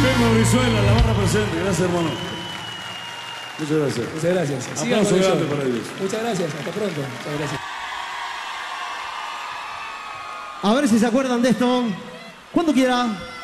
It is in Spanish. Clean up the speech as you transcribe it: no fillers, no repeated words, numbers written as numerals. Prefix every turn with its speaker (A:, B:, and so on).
A: Chema Brizuela, la barra presente. Gracias, hermano. Muchas gracias.
B: Muchas gracias.
A: Aplauso grande para ellos.
B: Muchas gracias. Hasta pronto. Muchas gracias.
C: A ver si se acuerdan de esto. Cuando quiera.